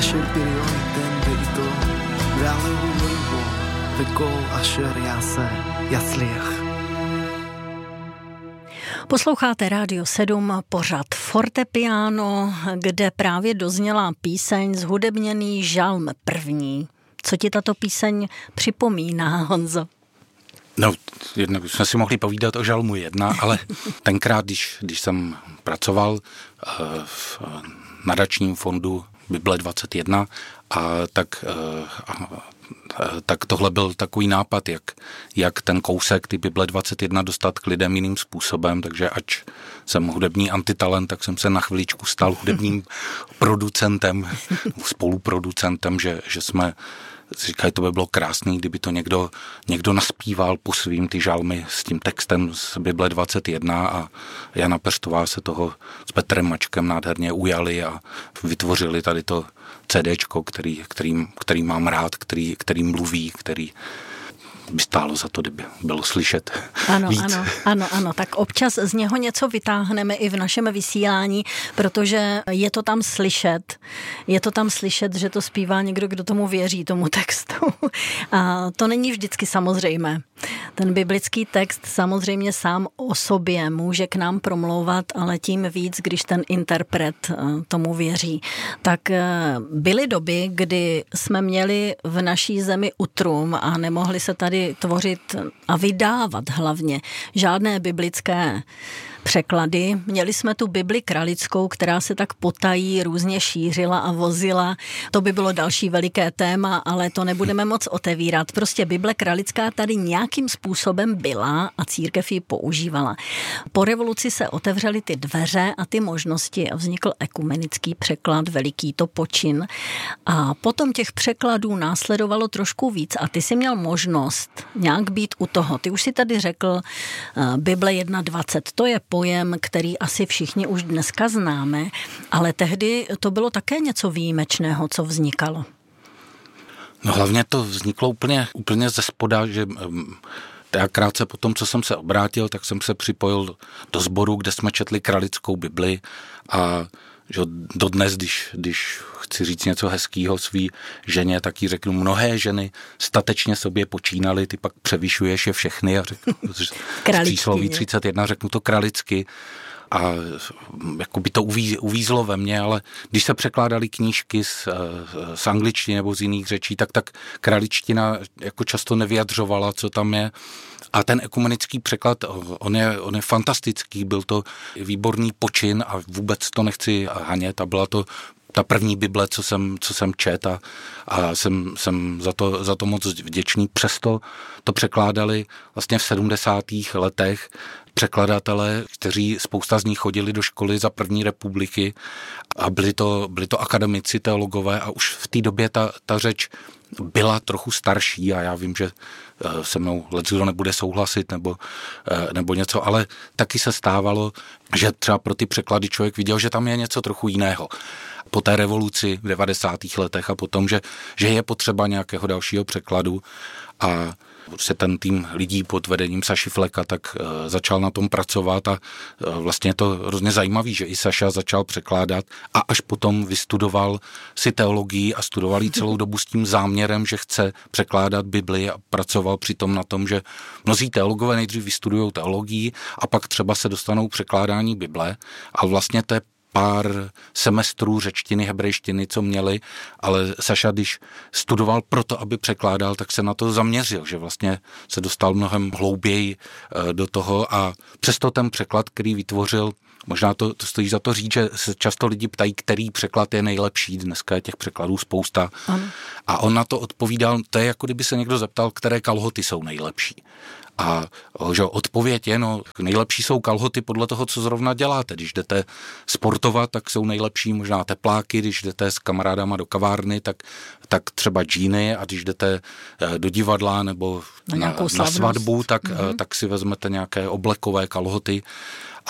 אשר בריון ייתן בעיתו, ועליהו לא יבוא, וכל אשר יעשה יצליח. Posloucháte Rádio 7, pořad Fortepiano, kde právě dozněla píseň Zhudebněný žalm první. Co ti tato píseň připomíná, Honzo? No, jednak jsme si mohli povídat o žalmu 1, ale tenkrát, když jsem pracoval v nadačním fondu Bible 21, tak tohle byl takový nápad, jak ten kousek, ty Bible 21 dostat k lidem jiným způsobem, takže ač jsem hudební antitalent, tak jsem se na chviličku stal hudebním producentem, spoluproducentem, že jsme říkají, to by bylo krásný, kdyby to někdo naspíval po svým ty žalmy s tím textem z Bible 21 a Jana Peřtová se toho s Petrem Mačkem nádherně ujali a vytvořili tady to CDčko, který mám rád, který mluví, který by stálo za to, kdyby bylo slyšet víc. Ano, tak občas z něho něco vytáhneme i v našem vysílání, protože je to tam slyšet, že to zpívá někdo, kdo tomu věří, tomu textu. A to není vždycky samozřejmé. Ten biblický text samozřejmě sám o sobě může k nám promlouvat, ale tím víc, když ten interpret tomu věří. Tak byly doby, kdy jsme měli v naší zemi utrum a nemohli se tady tvořit a vydávat hlavně žádné biblické překlady. Měli jsme tu Bibli kralickou, která se tak potají různě šířila a vozila. To by bylo další veliké téma, ale to nebudeme moc otevírat. Prostě Bible kralická tady nějakým způsobem byla a církev ji používala. Po revoluci se otevřely ty dveře a ty možnosti a vznikl ekumenický překlad, veliký to počin. A potom těch překladů následovalo trošku víc a ty si měl možnost nějak být u toho. Ty už si tady řekl Bible 1.20, to je pojem, který asi všichni už dneska známe, ale tehdy to bylo také něco výjimečného, co vznikalo. No hlavně to vzniklo úplně ze spoda, že já krátce po tom, co jsem se obrátil, tak jsem se připojil do sboru, kde jsme četli kralickou Bibli a že dodnes, když chci říct něco hezkýho svý ženě, tak jí řeknu, mnohé ženy statečně sobě počínaly, ty pak převyšuješ je všechny a řeknu, z přísloví 31 řeknu to kralicky a jako by to uvízlo ve mně, ale když se překládaly knížky z angličtiny nebo z jiných řečí, tak kraličtina jako často nevyjadřovala, co tam je. A ten ekumenický překlad, on je fantastický, byl to výborný počin a vůbec to nechci hanět a byla to ta první Bible, co jsem čet a jsem za to moc vděčný. Přesto to překládali vlastně v 70. letech překladatelé, kteří spousta z nich chodili do školy za první republiky a byli to akademici, teologové a už v té době ta řeč byla trochu starší a já vím, že se mnou leckdo nebude souhlasit nebo něco, ale taky se stávalo, že třeba pro ty překlady člověk viděl, že tam je něco trochu jiného. Po té revoluci v 90. letech a potom, že je potřeba nějakého dalšího překladu a se ten tým lidí pod vedením Saši Fleka tak začal na tom pracovat a vlastně je to hrozně zajímavý, že i Saša začal překládat a až potom vystudoval si teologii a studoval ji celou dobu s tím záměrem, že chce překládat Bibli a pracoval přitom na tom, že mnozí teologové nejdřív vystudujou teologii a pak třeba se dostanou k překládání Bible, ale vlastně to je pár semestrů řečtiny, hebrejštiny, co měli, ale Saša, když studoval proto, aby překládal, tak se na to zaměřil, že vlastně se dostal mnohem hlouběji do toho a přesto ten překlad, který vytvořil, možná to stojí za to říct, že se často lidi ptají, který překlad je nejlepší, dneska je těch překladů spousta. Ano. A on na to odpovídal, to je jako kdyby se někdo zeptal, které kalhoty jsou nejlepší. A že odpověď je, nejlepší jsou kalhoty podle toho, co zrovna děláte. Když jdete sportovat, tak jsou nejlepší možná tepláky, když jdete s kamarádama do kavárny, tak třeba džíny a když jdete do divadla nebo na svatbu, tak si vezmete nějaké oblekové kalhoty a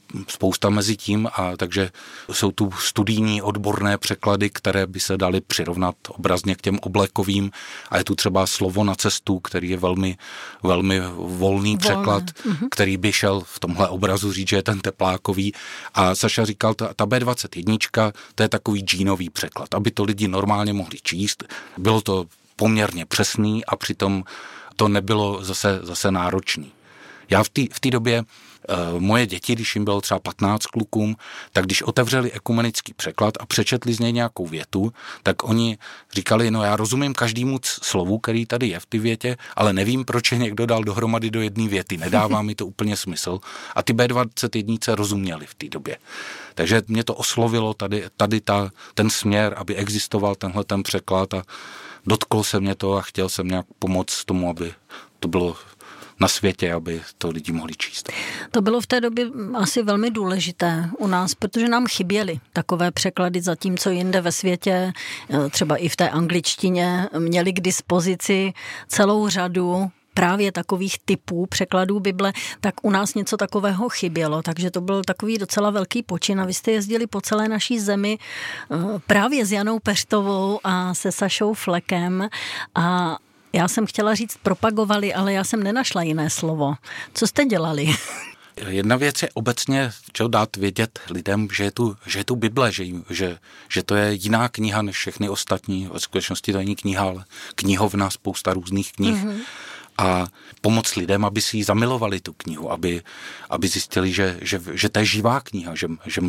spousta mezi tím, a takže jsou tu studijní odborné překlady, které by se daly přirovnat obrazně k těm oblekovým, a je tu třeba Slovo na cestu, který je velmi, velmi volný překlad, který by šel v tomhle obrazu říct, že je ten teplákový. A Saša říkal, ta B21, to je takový džínový překlad, aby to lidi normálně mohli číst. Bylo to poměrně přesný a přitom to nebylo zase náročný. Já v té době moje děti, když jim bylo třeba 15 klukům, tak když otevřeli ekumenický překlad a přečetli z něj nějakou větu, tak oni říkali, no já rozumím každému slovu, který tady je v té větě, ale nevím, proč je někdo dal dohromady do jedné věty. Nedává mi to úplně smysl. A ty B21 rozuměli v té době. Takže mě to oslovilo tady ten směr, aby existoval tenhle ten překlad, a dotklo se mě to a chtěl jsem nějak pomoct tomu, aby to bylo na světě, aby to lidi mohli číst. To bylo v té době asi velmi důležité u nás, protože nám chyběly takové překlady, zatímco jinde ve světě, třeba i v té angličtině, měli k dispozici celou řadu právě takových typů překladů Bible, tak u nás něco takového chybělo, takže to byl takový docela velký počin a vy jste jezdili po celé naší zemi právě s Janou Peštovou a se Sašou Flekem a já jsem chtěla říct propagovali, ale já jsem nenašla jiné slovo. Co jste dělali? Jedna věc je obecně dát vědět lidem, že je tu Bible, že to je jiná kniha než všechny ostatní. V skutečnosti to není kniha, ale knihovna, spousta různých knih. Mm-hmm. A pomoct lidem, aby si ji zamilovali, tu knihu, aby zjistili, že to je živá kniha, že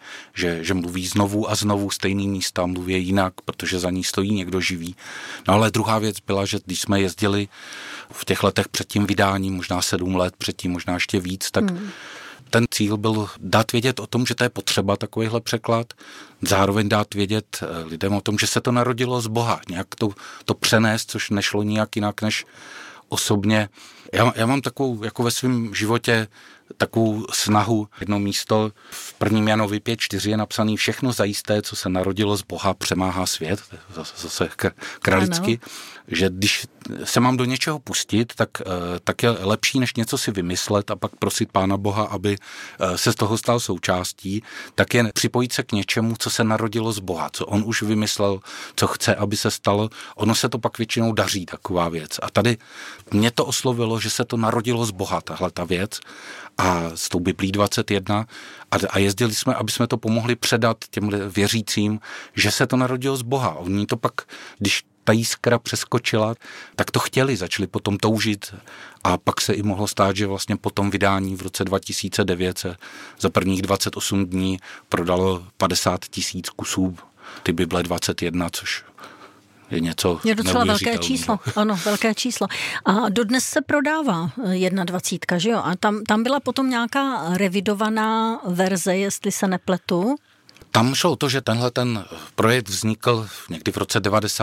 mluví znovu a znovu stejný místa, mluví jinak, protože za ní stojí někdo živý. No ale druhá věc byla, že když jsme jezdili v těch letech před tím vydáním, možná 7 let předtím, možná ještě víc, tak ten cíl byl dát vědět o tom, že to je potřeba takovýhle překlad, zároveň dát vědět lidem o tom, že se to narodilo z Boha, nějak to přenést, což nešlo nijak jinak než osobně. Já mám takovou, jako ve svém životě, takovou snahu. Jedno místo v 1. Janovi 5.4 je napsaný: všechno zajisté, co se narodilo z Boha, přemáhá svět. Zase kralicky. Ano. Že když se mám do něčeho pustit, tak je lepší, než něco si vymyslet a pak prosit Pána Boha, aby se z toho stal součástí, tak je připojit se k něčemu, co se narodilo z Boha, co on už vymyslel, co chce, aby se stalo. Ono se to pak většinou daří, taková věc. A tady mě to oslovilo, že se to narodilo z Boha, tahle ta věc, a s tou Biblí 21 a jezdili jsme, aby jsme to pomohli předat těm věřícím, že se to narodilo z Boha. Oni to pak, když ta jiskra přeskočila, tak to chtěli, začali potom toužit a pak se i mohlo stát, že vlastně po tom vydání v roce 2009 se za prvních 28 dní prodalo 50 000 kusů ty Bible 21, což je něco je docela velké číslo, ano, velké číslo. A dodnes se prodává 21, že jo? A tam byla potom nějaká revidovaná verze, jestli se nepletu? Tam šlo o to, že tenhle ten projekt vznikl někdy v roce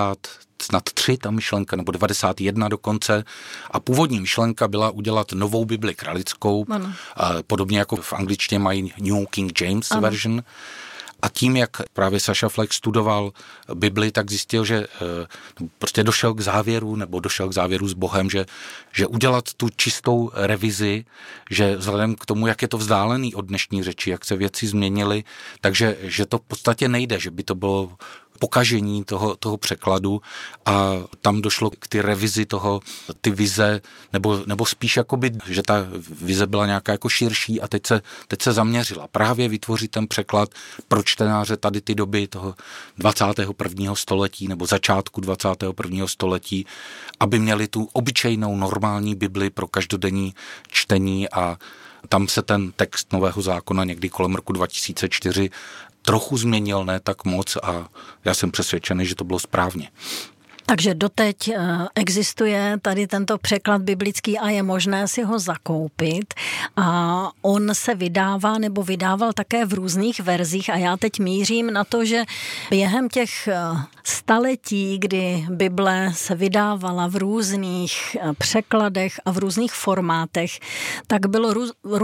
93, ta myšlenka, nebo 91 dokonce. A původní myšlenka byla udělat novou Bibli kralickou, podobně jako v angličtině mají New King James version. A tím, jak právě Saša Fleck studoval Bibli, tak zjistil, že prostě došel k závěru s Bohem, že udělat tu čistou revizi, že vzhledem k tomu, jak je to vzdálený od dnešní řeči, jak se věci změnily, takže že to v podstatě nejde, že by to bylo pokažení toho překladu a tam došlo k ty revizi ty vize, nebo spíš jakoby, že ta vize byla nějaká jako širší a teď se zaměřila právě vytvořit ten překlad pro čtenáře tady ty doby toho 21. století nebo začátku 21. století, aby měli tu obyčejnou normální Bibli pro každodenní čtení a tam se ten text Nového zákona někdy kolem roku 2004 trochu změnil, ne tak moc a já jsem přesvědčený, že to bylo správně. Takže doteď existuje tady tento překlad biblický a je možné si ho zakoupit a on se vydává nebo vydával také v různých verzích a já teď mířím na to, že během těch staletí, kdy Bible se vydávala v různých překladech a v různých formátech, tak bylo